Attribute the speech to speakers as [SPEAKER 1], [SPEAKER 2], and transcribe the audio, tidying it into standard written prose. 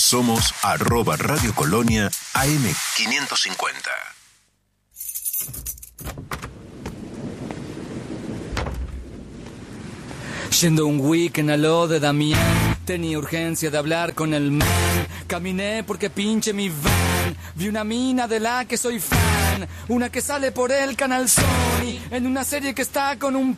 [SPEAKER 1] Somos @Radio Colonia AM550.
[SPEAKER 2] Yendo un weekend a lo de Damián, tenía urgencia de hablar con el man. Caminé porque pinche mi van. Vi una mina de la que soy fan, una que sale por el canal Sony, en una serie que está con un